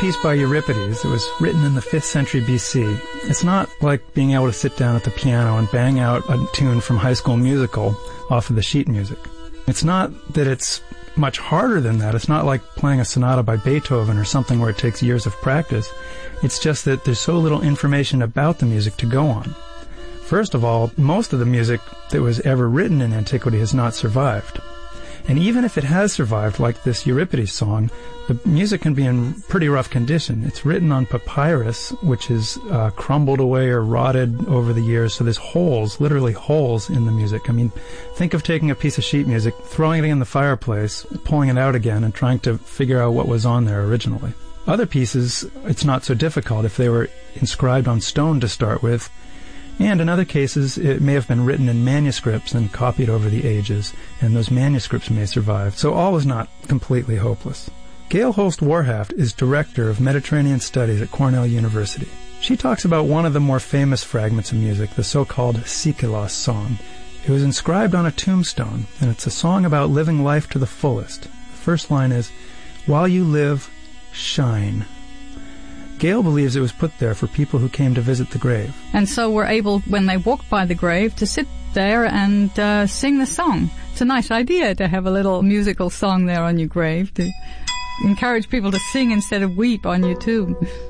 piece by Euripides. It was written in the 5th century BC. It's not like being able to sit down at the piano and bang out a tune from High School Musical off of the sheet music. It's not that it's much harder than that. It's not like playing a sonata by Beethoven or something where it takes years of practice. It's just that there's so little information about the music to go on. First of all, most of the music that was ever written in antiquity has not survived. And even if it has survived, like this Euripides song, the music can be in pretty rough condition. It's written on papyrus, which is crumbled away or rotted over the years, so there's holes, literally holes in the music. I mean, think of taking a piece of sheet music, throwing it in the fireplace, pulling it out again, and trying to figure out what was on there originally. Other pieces, it's not so difficult if they were inscribed on stone to start with, and in other cases, it may have been written in manuscripts and copied over the ages, and those manuscripts may survive. So all is not completely hopeless. Gail Holst Warhaft is Director of Mediterranean Studies at Cornell University. She talks about one of the more famous fragments of music, the so-called Sikelos song. It was inscribed on a tombstone, and it's a song about living life to the fullest. The first line is, "While you live, shine." Gail believes it was put there for people who came to visit the grave. And so were able, when they walked by the grave, to sit there and sing the song. It's a nice idea to have a little musical song there on your grave to encourage people to sing instead of weep on your tomb.